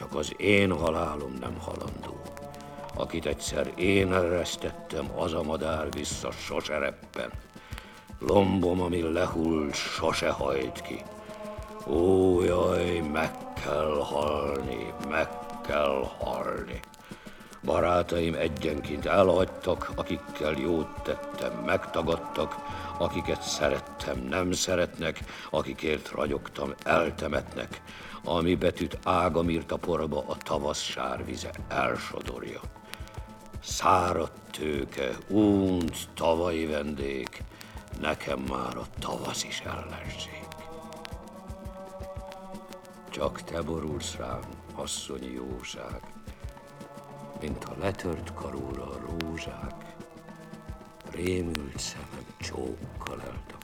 csak az én halálom nem halandó. Akit egyszer én eresztettem, az a madár vissza sose reppen. Lombom, ami lehull, sose hajt ki. Ó, jaj, meg kell halni, meg kell halni. Barátaim egyenként elhagytak, akikkel jót tettem, megtagadtak, akiket szerettem, nem szeretnek, akikért ragyogtam, eltemetnek. Ami betűt ágam írt a porba, a tavasz sárvize elsodorja. Száradt tőke, unt, tavalyi vendég, nekem már a tavasz is ellenség. Csak te borulsz rám, asszonyi jóság, mint a letört karúra a rózsák, rémült szemem csókkal eltart.